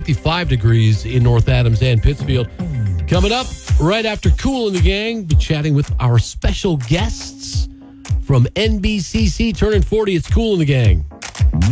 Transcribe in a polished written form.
55 degrees in North Adams and Pittsfield. Coming up right after Kool and the Gang, be chatting with our special guests from NBCC turning 40. It's Kool and the Gang.